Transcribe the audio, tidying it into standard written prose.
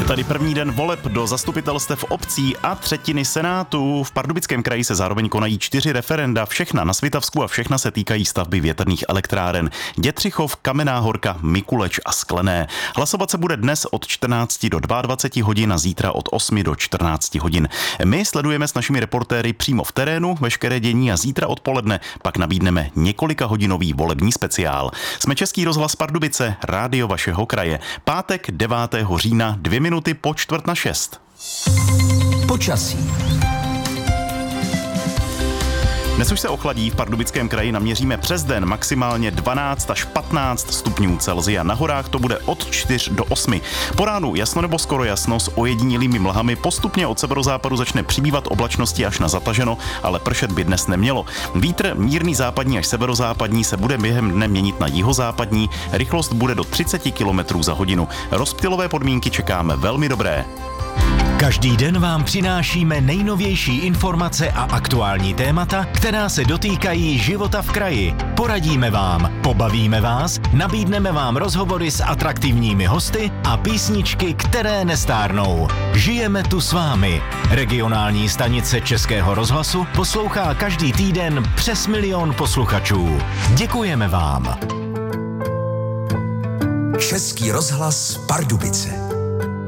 Tady první den voleb do zastupitelstev obcí a třetiny senátu. V Pardubickém kraji se zároveň konají 4 referenda, všechna na Svitavsku a všechna se týkají stavby větrných elektráren Dětřichov, Kamenná Horka, Mikuleč a Sklené. Hlasovat se bude dnes od 14 do 22 hodin a zítra od 8 do 14 hodin. My sledujeme s našimi reportéry přímo v terénu veškeré dění a zítra odpoledne pak nabídneme několikahodinový volební speciál. Jsme Český rozhlas Pardubice, rádio vašeho kraje. Pátek 9. října, 2 minuty po 5:45. Počasí. Dnes už se ochladí, v Pardubickém kraji naměříme přes den maximálně 12 až 15 stupňů Celsia. Na horách to bude od 4 do 8. Po ránu jasno nebo skoro jasno s ojedinělými mlhami. Postupně od severozápadu začne přibývat oblačnosti až na zataženo, ale pršet by dnes nemělo. Vítr mírný západní až severozápadní se bude během dne měnit na jihozápadní. Rychlost bude do 30 km za hodinu. Rozptylové podmínky čekáme velmi dobré. Každý den vám přinášíme nejnovější informace a aktuální témata, která se dotýkají života v kraji. Poradíme vám, pobavíme vás, nabídneme vám rozhovory s atraktivními hosty a písničky, které nestárnou. Žijeme tu s vámi. Regionální stanice Českého rozhlasu poslouchá každý týden přes 1 milion posluchačů. Děkujeme vám. Český rozhlas Pardubice.